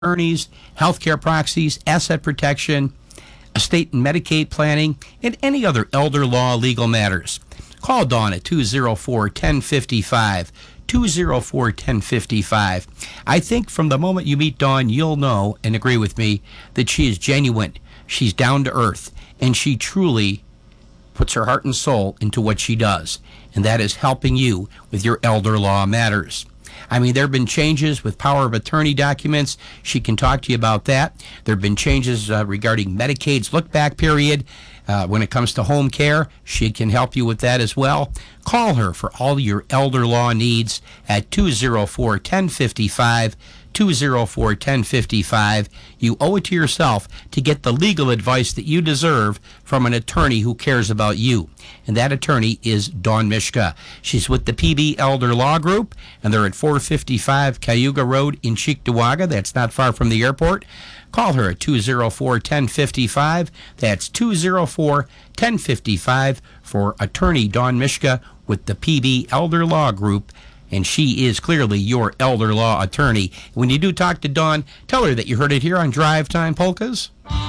attorneys, healthcare proxies, asset protection, estate and Medicaid planning, and any other elder law legal matters. Call Dawn at 204-1055. 204-1055. I think from the moment you meet Dawn, you'll know and agree with me that she is genuine. She's down to earth, and she truly puts her heart and soul into what she does, and that is helping you with your elder law matters. I mean, there have been changes with power of attorney documents. She can talk to you about that. There have been changes regarding Medicaid's look-back period. When it comes to home care, she can help you with that as well. Call her for all your elder law needs at 204-1055. 204-1055. You owe it to yourself to get the legal advice that you deserve from an attorney who cares about you. And that attorney is Dawn Mishka. She's with the PB Elder Law Group, and they're at 455 Cayuga Road in Cheektowaga. That's not far from the airport. Call her at 204-1055. That's 204-1055 for attorney Dawn Mishka with the PB Elder Law Group. And she is clearly your elder law attorney. When you do talk to Dawn, tell her that you heard it here on Drive Time Polkas.